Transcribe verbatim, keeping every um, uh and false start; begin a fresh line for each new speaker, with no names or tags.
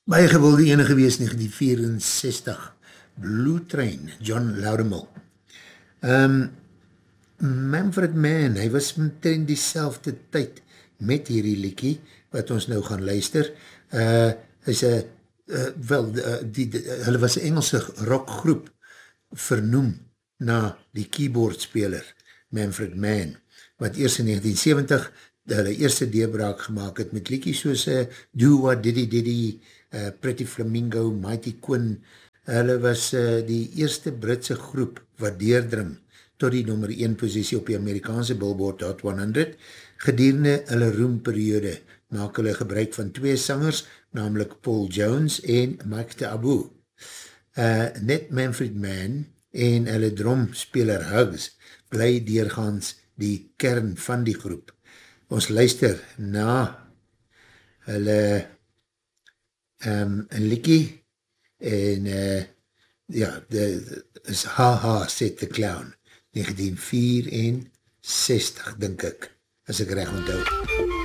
Baie gewilde ene gewees negentien vierenzestig, Blue Train, John Laudemel. Um, Manfred Mann, hy was meteen die selfde tyd met hierdie liekie, wat ons nou gaan luister. Uh, hy is een, uh, wel, uh, die, die, hulle was een Engelse rockgroep vernoem na die keyboardspeler, Manfred Mann, wat eers in negentien seventig hulle eerste deurbraak gemaakt het met liekie soos uh, Do What Diddy Diddy, uh, Pretty Flamingo, Mighty Quinn. Hulle was uh, die eerste Britse groep wat deurdring tot die nummer een posisie op die Amerikaanse Billboard Hot honderd. Gedurende hulle roemperiode maak hulle gebruik van twee sangers, namelijk Paul Jones en Mike de Abu. Uh, net Manfred Mann en hulle drumspeler Hugs bly deurgaans die kern van die groep. Ons luister na hulle um, een liekie en uh, ja, de, de, is Ha Ha Said the Clown, negentien vierenzestig, dink ek, as ek reg onthou.